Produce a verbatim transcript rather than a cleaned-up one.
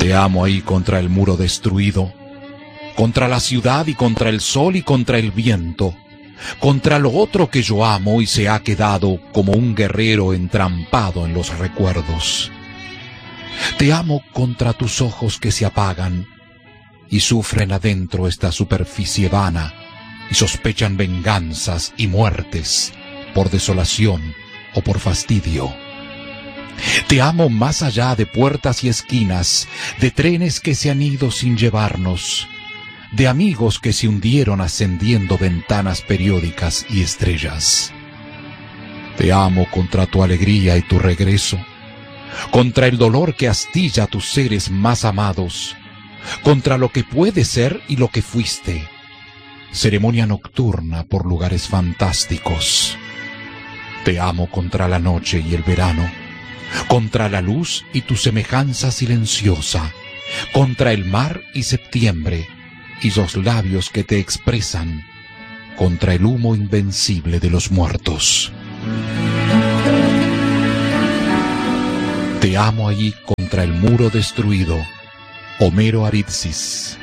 Te amo ahí contra el muro destruido, contra la ciudad y contra el sol y contra el viento, contra lo otro que yo amo y se ha quedado como un guerrero entrampado en los recuerdos. Te amo contra tus ojos que se apagan y sufren adentro esta superficie vana y sospechan venganzas y muertes por desolación o por fastidio. Te amo más allá de puertas y esquinas, de trenes que se han ido sin llevarnos, de amigos que se hundieron ascendiendo ventanas periódicas y estrellas. Te amo contra tu alegría y tu regreso, contra el dolor que astilla a tus seres más amados, contra lo que puede ser y lo que fuiste, ceremonia nocturna por lugares fantásticos. Te amo contra la noche y el verano, contra la luz y tu semejanza silenciosa, contra el mar y septiembre, y los labios que te expresan, contra el humo invencible de los muertos. Te amo allí contra el muro destruido, Homero Aridsis.